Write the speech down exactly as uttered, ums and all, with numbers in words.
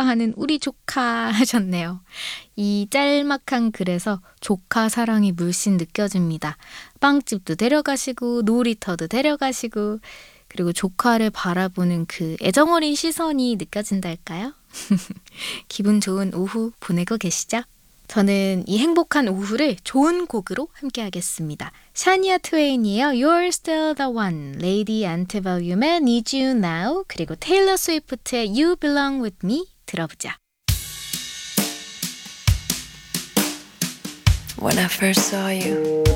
좋아하는 우리 조카 하셨네요. 이 짤막한 글에서 조카 사랑이 물씬 느껴집니다. 빵집도 데려가시고 놀이터도 데려가시고 그리고 조카를 바라보는 그 애정어린 시선이 느껴진달까요? 기분 좋은 오후 보내고 계시죠? 저는 이 행복한 오후를 좋은 곡으로 함께 하겠습니다. 샤니아 트웨인이에요. You're still the one. 레이디 안테발륨의 Need You Now 그리고 테일러 스위프트의 You Belong With Me 들어보자. When I first saw you